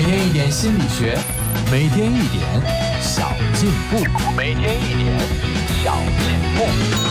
每天一点心理学，每天一点小进步，每天一点小进步。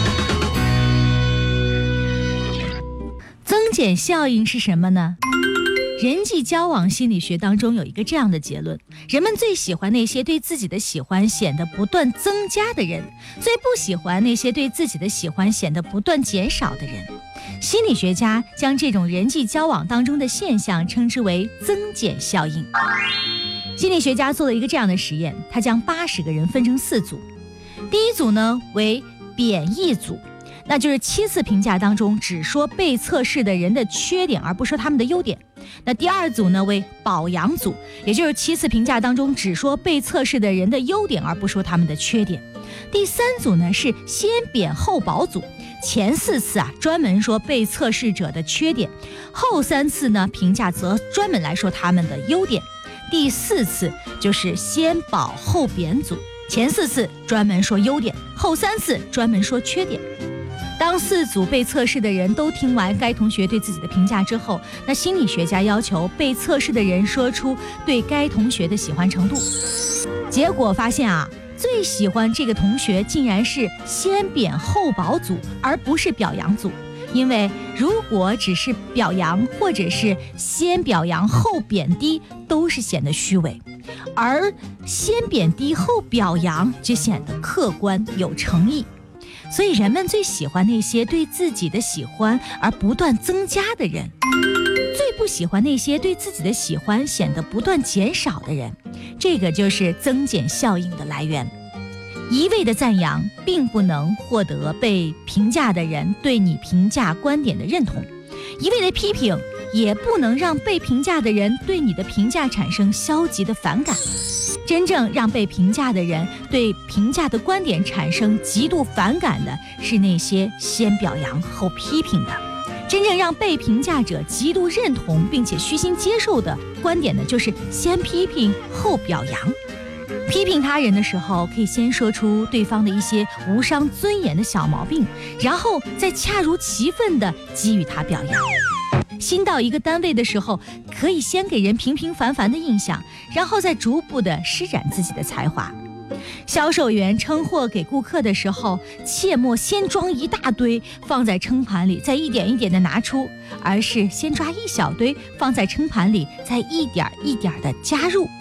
增减效应是什么呢？人际交往心理学当中有一个这样的结论：人们最喜欢那些对自己的喜欢显得不断增加的人，最不喜欢那些对自己的喜欢显得不断减少的人。心理学家将这种人际交往当中的现象称之为增减效应。心理学家做了一个这样的实验，他将80个人分成4组。第一组呢为贬义组，那就是7次评价当中只说被测试的人的缺点而不说他们的优点。那第二组呢为褒扬组，也就是7次评价当中只说被测试的人的优点而不说他们的缺点。第3组呢是先贬后褒组，前4次专门说被测试者的缺点，后3次呢评价则专门来说他们的优点。第4次就是先褒后贬组，前4次专门说优点，后3次专门说缺点。当4组被测试的人都听完该同学对自己的评价之后，那心理学家要求被测试的人说出对该同学的喜欢程度。结果发现最喜欢这个同学竟然是先贬后褒组，而不是表扬组。因为如果只是表扬或者是先表扬后贬低，都是显得虚伪，而先贬低后表扬就显得客观有诚意。所以人们最喜欢那些对自己的喜欢而不断增加的人，最不喜欢那些对自己的喜欢显得不断减少的人。这个就是增减效应的来源。一味的赞扬并不能获得被评价的人对你评价观点的认同，一味的批评也不能让被评价的人对你的评价产生消极的反感。真正让被评价的人对评价的观点产生极度反感的是那些先表扬后批评的。真正让被评价者极度认同并且虚心接受的观点呢，就是先批评后表扬。批评他人的时候，可以先说出对方的一些无伤尊严的小毛病，然后再恰如其分地给予他表扬。新到一个单位的时候，可以先给人平平凡凡的印象，然后再逐步地施展自己的才华。销售员称货给顾客的时候，切莫先装一大堆放在称盘里，再一点一点地拿出，而是先抓一小堆放在称盘里，再一点一点地加入。